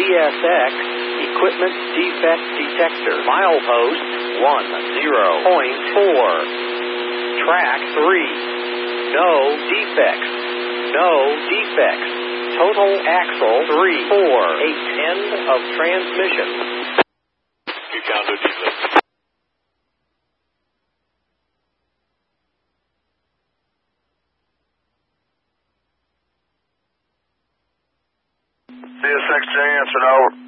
CSX Equipment Defect Detector. Milepost 10.4. Track 3. No defects. No defects. Total axle 348. End of transmission. You counted defects. CSX answered, over.